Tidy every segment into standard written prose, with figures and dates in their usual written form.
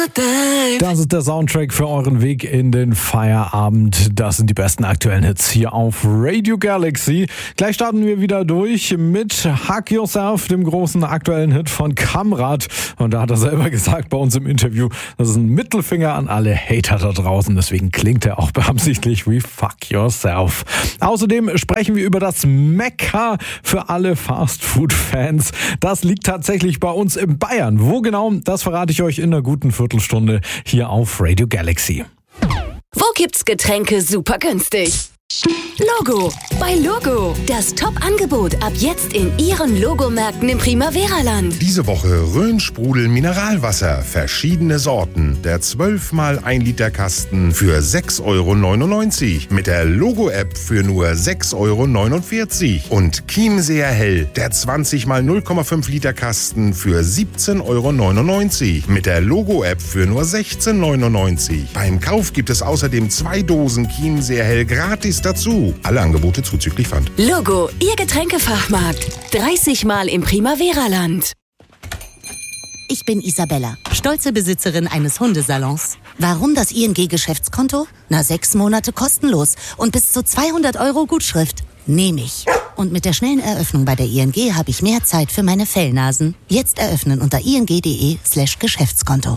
Das ist der Soundtrack für euren Weg in den Feierabend. Das sind die besten aktuellen Hits hier auf Radio Galaxy. Gleich starten wir wieder durch mit Hug Yourself, dem großen aktuellen Hit von Kamrat. Und da hat er selber gesagt bei uns im Interview, das ist ein Mittelfinger an alle Hater da draußen. Deswegen klingt er auch beabsichtlich wie Fuck Yourself. Außerdem sprechen wir über das Mekka für alle Fast-Food-Fans. Das liegt tatsächlich bei uns in Bayern. Wo genau, das verrate ich euch in einer guten Viertelstunde hier auf Radio Galaxy. Wo gibt's Getränke super günstig? Logo. Bei Logo. Das Top-Angebot ab jetzt in Ihren Logomärkten im Primavera-Land. Diese Woche Rhön-Sprudel Mineralwasser. Verschiedene Sorten. Der 12x1 Liter Kasten für 6,99 Euro. Mit der Logo-App für nur 6,49 Euro. Und Chiemseer Hell. Der 20x0,5 Liter Kasten für 17,99 Euro. Mit der Logo-App für nur 16,99 €. Beim Kauf gibt es außerdem 2 Dosen Chiemseer Hell gratis dazu. Alle Angebote zuzüglich Pfand. Logo, Ihr Getränkefachmarkt. 30 Mal im Primavera-Land. Ich bin Isabella, stolze Besitzerin eines Hundesalons. Warum das ING-Geschäftskonto? 6 Monate kostenlos und bis zu 200 € Gutschrift. Nehme ich. Und mit der schnellen Eröffnung bei der ING habe ich mehr Zeit für meine Fellnasen. Jetzt eröffnen unter ing.de/Geschäftskonto.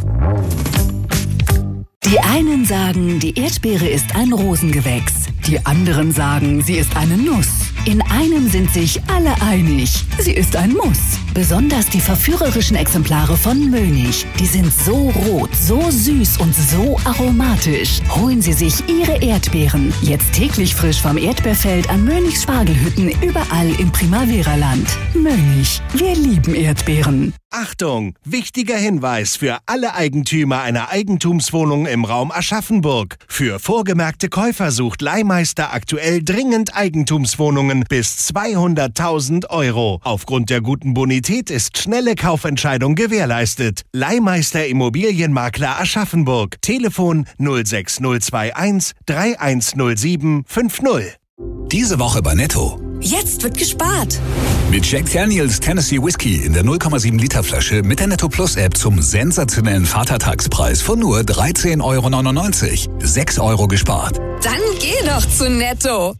Die einen sagen, die Erdbeere ist ein Rosengewächs. Die anderen sagen, sie ist eine Nuss. In einem sind sich alle einig. Sie ist ein Muss. Besonders die verführerischen Exemplare von Mönig. Die sind so rot, so süß und so aromatisch. Holen Sie sich Ihre Erdbeeren. Jetzt täglich frisch vom Erdbeerfeld an Mönigs Spargelhütten überall im Primavera-Land. Mönig, wir lieben Erdbeeren. Achtung! Wichtiger Hinweis für alle Eigentümer einer Eigentumswohnung im Raum Aschaffenburg. Für vorgemerkte Käufer sucht Leihmeister aktuell dringend Eigentumswohnungen bis 200.000 €. Aufgrund der guten Bonität ist schnelle Kaufentscheidung gewährleistet. Leihmeister Immobilienmakler Aschaffenburg. Telefon 06021 3107 50. Diese Woche bei Netto. Jetzt wird gespart. Mit Jack Daniels Tennessee Whiskey in der 0,7 Liter Flasche mit der Netto Plus App zum sensationellen Vatertagspreis von nur 13,99 €. 6 € gespart. Dann geh doch zu Netto.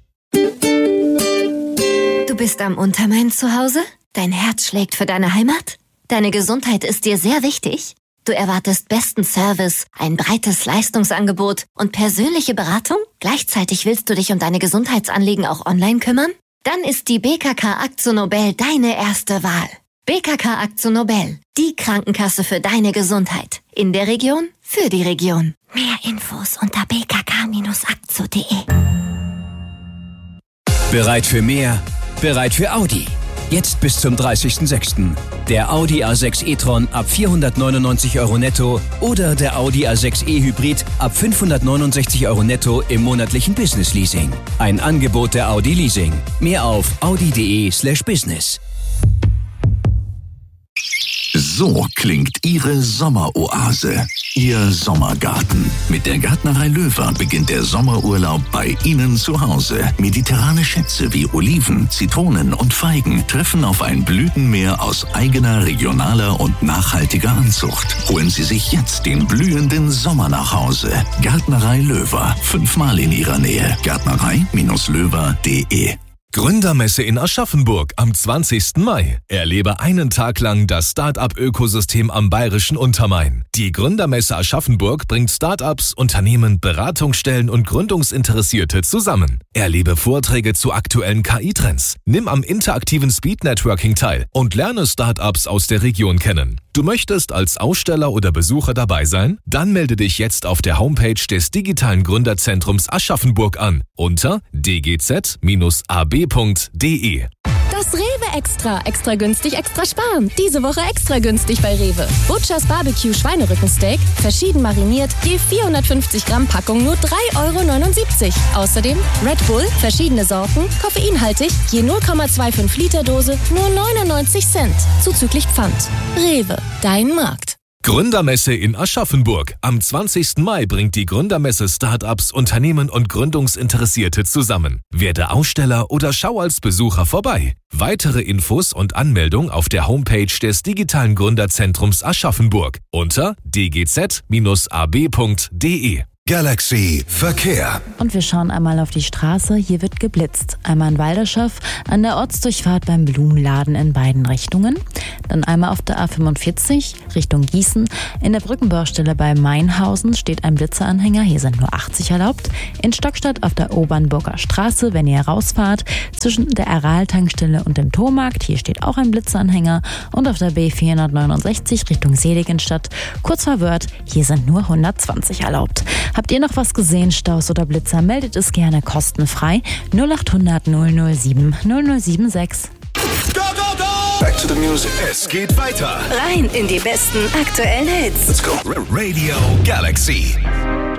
Du bist am Untermain zu Hause? Dein Herz schlägt für deine Heimat? Deine Gesundheit ist dir sehr wichtig? Du erwartest besten Service, ein breites Leistungsangebot und persönliche Beratung? Gleichzeitig willst du dich um deine Gesundheitsanliegen auch online kümmern? Dann ist die BKK AkzoNobel deine erste Wahl. BKK AkzoNobel, die Krankenkasse für deine Gesundheit. In der Region, für die Region. Mehr Infos unter bkk-akzo.de. Bereit für mehr? Bereit für Audi. Jetzt bis zum 30.06. Der Audi A6 e-tron ab 499 € netto oder der Audi A6 e-Hybrid ab 569 € netto im monatlichen Business-Leasing. Ein Angebot der Audi Leasing. Mehr auf audi.de/business. So klingt Ihre Sommeroase, Ihr Sommergarten. Mit der Gärtnerei Löwer beginnt der Sommerurlaub bei Ihnen zu Hause. Mediterrane Schätze wie Oliven, Zitronen und Feigen treffen auf ein Blütenmeer aus eigener, regionaler und nachhaltiger Anzucht. Holen Sie sich jetzt den blühenden Sommer nach Hause. Gärtnerei Löwer, 5-mal in Ihrer Nähe. Gärtnerei-löwer.de. Gründermesse in Aschaffenburg am 20. Mai. Erlebe einen Tag lang das Start-up-Ökosystem am bayerischen Untermain. Die Gründermesse Aschaffenburg bringt Start-ups, Unternehmen, Beratungsstellen und Gründungsinteressierte zusammen. Erlebe Vorträge zu aktuellen KI-Trends. Nimm am interaktiven Speed-Networking teil und lerne Start-ups aus der Region kennen. Du möchtest als Aussteller oder Besucher dabei sein? Dann melde dich jetzt auf der Homepage des digitalen Gründerzentrums Aschaffenburg an unter dgz-ab.de. Das Rewe Extra. Extra günstig, extra sparen. Diese Woche extra günstig bei Rewe. Butchers Barbecue Schweinerückensteak, verschieden mariniert, je 450 Gramm Packung nur 3,79 €. Außerdem Red Bull, verschiedene Sorten, koffeinhaltig, je 0,25 Liter Dose, nur 99 Cent. Zuzüglich Pfand. Rewe, dein Markt. Gründermesse in Aschaffenburg. Am 20. Mai bringt die Gründermesse Startups, Unternehmen und Gründungsinteressierte zusammen. Werde Aussteller oder schau als Besucher vorbei. Weitere Infos und Anmeldung auf der Homepage des Digitalen Gründerzentrums Aschaffenburg unter dgz-ab.de. Galaxy Verkehr. Und wir schauen einmal auf die Straße. Hier wird geblitzt. Einmal in Walderschaff, an der Ortsdurchfahrt beim Blumenladen in beiden Richtungen. Dann einmal auf der A45 Richtung Gießen. In der Brückenbaustelle bei Mainhausen steht ein Blitzeranhänger. Hier sind nur 80 erlaubt. In Stockstadt auf der Obernburger Straße, wenn ihr rausfahrt, zwischen der Aral-Tankstelle und dem Tormarkt. Hier steht auch ein Blitzeranhänger. Und auf der B469 Richtung Seligenstadt, kurz vor Wörth, hier sind nur 120 erlaubt. Habt ihr noch was gesehen, Staus oder Blitzer? Meldet es gerne kostenfrei 0800 007 0076. Go, go, go! Back to the music. Es geht weiter. Rein in die besten aktuellen Hits. Let's go. Radio Galaxy.